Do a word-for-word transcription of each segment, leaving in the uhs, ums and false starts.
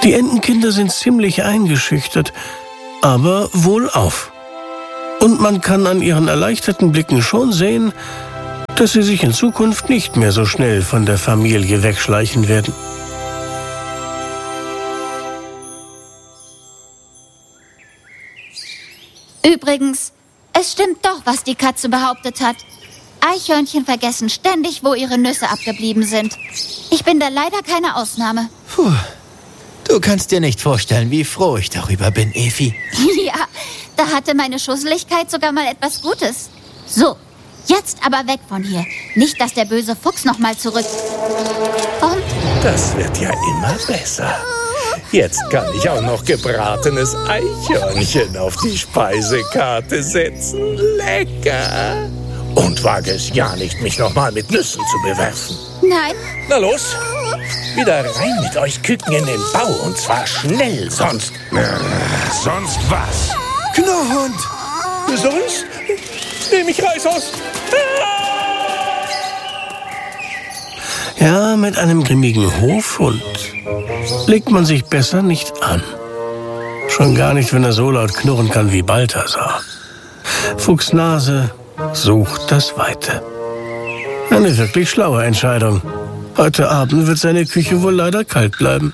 Die Entenkinder sind ziemlich eingeschüchtert, aber wohlauf. Und man kann an ihren erleichterten Blicken schon sehen, dass sie sich in Zukunft nicht mehr so schnell von der Familie wegschleichen werden. Übrigens, es stimmt doch, was die Katze behauptet hat. Eichhörnchen vergessen ständig, wo ihre Nüsse abgeblieben sind. Ich bin da leider keine Ausnahme. Puh. Du kannst dir nicht vorstellen, wie froh ich darüber bin, Efi. Ja, da hatte meine Schusseligkeit sogar mal etwas Gutes. So, jetzt aber weg von hier. Nicht, dass der böse Fuchs noch mal zurück... Und? Das wird ja immer besser. Jetzt kann ich auch noch gebratenes Eichhörnchen auf die Speisekarte setzen. Lecker! Und wage es ja nicht, mich noch mal mit Nüssen zu bewerfen. Nein. Na los, wieder rein mit euch Küken in den Bau. Und zwar schnell, sonst... Äh, sonst was? Knurrhund! Sonst nehme ich Reißaus. Ja, mit einem grimmigen Hofhund legt man sich besser nicht an. Schon gar nicht, wenn er so laut knurren kann wie Balthasar. Fuchsnase sucht das Weite. Eine wirklich schlaue Entscheidung. Heute Abend wird seine Küche wohl leider kalt bleiben.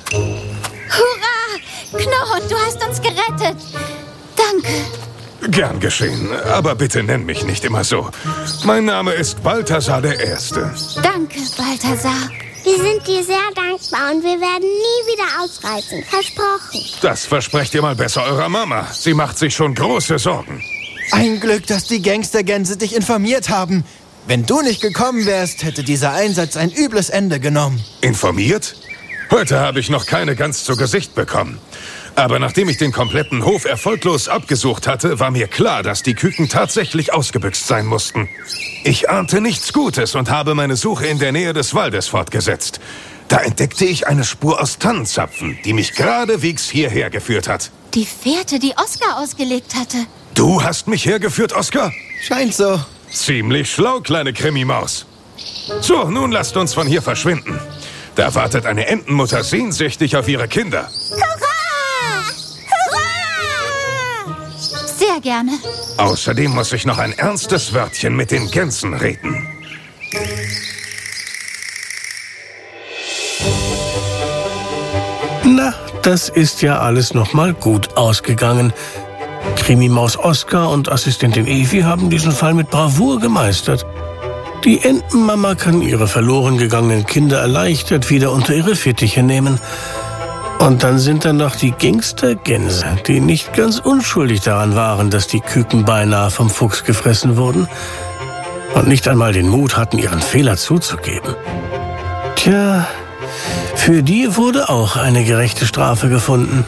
Hurra! Knurrhund, du hast uns gerettet. Danke. Gern geschehen, aber bitte nenn mich nicht immer so. Mein Name ist Balthasar der Erste. Danke, Balthasar. Wir sind dir sehr dankbar und wir werden nie wieder ausreißen. Versprochen. Das versprecht ihr mal besser eurer Mama. Sie macht sich schon große Sorgen. Ein Glück, dass die Gangstergänse dich informiert haben. Wenn du nicht gekommen wärst, hätte dieser Einsatz ein übles Ende genommen. Informiert? Heute habe ich noch keine Gans zu Gesicht bekommen. Aber nachdem ich den kompletten Hof erfolglos abgesucht hatte, war mir klar, dass die Küken tatsächlich ausgebüxt sein mussten. Ich ahnte nichts Gutes und habe meine Suche in der Nähe des Waldes fortgesetzt. Da entdeckte ich eine Spur aus Tannenzapfen, die mich geradewegs hierher geführt hat. Die Fährte, die Oskar ausgelegt hatte. Du hast mich hergeführt, Oskar? Scheint so. Ziemlich schlau, kleine Krimimaus. So, nun lasst uns von hier verschwinden. Da wartet eine Entenmutter sehnsüchtig auf ihre Kinder. Hurra! Hurra! Sehr gerne. Außerdem muss ich noch ein ernstes Wörtchen mit den Gänsen reden. Na, das ist ja alles noch mal gut ausgegangen. Krimimaus Oskar und Assistentin Efi haben diesen Fall mit Bravour gemeistert. Die Entenmama kann ihre verloren gegangenen Kinder erleichtert wieder unter ihre Fittiche nehmen. Und dann sind da noch die Gangstergänse, die nicht ganz unschuldig daran waren, dass die Küken beinahe vom Fuchs gefressen wurden und nicht einmal den Mut hatten, ihren Fehler zuzugeben. Tja, für die wurde auch eine gerechte Strafe gefunden.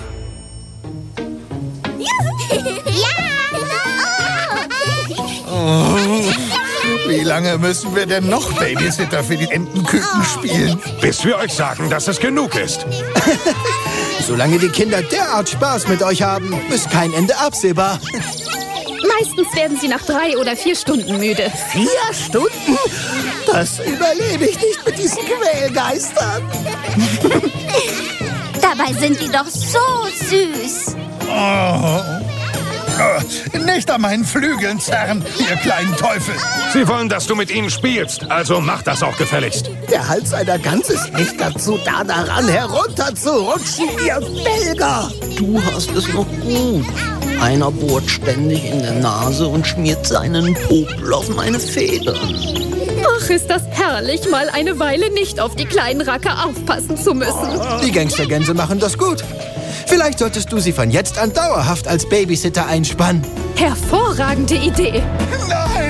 Wie lange müssen wir denn noch Babysitter für die Entenküken spielen? Bis wir euch sagen, dass es genug ist. Solange die Kinder derart Spaß mit euch haben, ist kein Ende absehbar. Meistens werden sie nach drei oder vier Stunden müde. Vier Stunden? Das überlebe ich nicht mit diesen Quälgeistern. Dabei sind die doch so süß. Oh. Oh, nicht an meinen Flügeln zerren, ihr kleinen Teufel. Sie wollen, dass du mit ihnen spielst, also mach das auch gefälligst. Der Hals einer Gans ist nicht dazu da, daran herunterzurutschen, ihr Belger. Du hast es noch gut. Einer bohrt ständig in der Nase und schmiert seinen Popel auf meine Federn. Ach, ist das herrlich, mal eine Weile nicht auf die kleinen Racker aufpassen zu müssen. Die Gangstergänse machen das gut. Vielleicht solltest du sie von jetzt an dauerhaft als Babysitter einspannen. Hervorragende Idee. Nein!